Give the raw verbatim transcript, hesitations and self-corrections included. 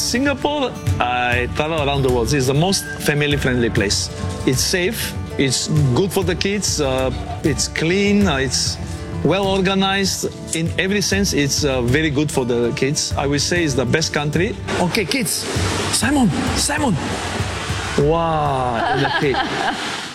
Singapore, I travel around the world. It's the most family-friendly place. It's safe. It's good for the kids. Uh, it's clean. Uh, it's well organized. In every sense, it's uh, very good for the kids. I would say it's the best country. Okay, kids. Simon, Simon. Wow.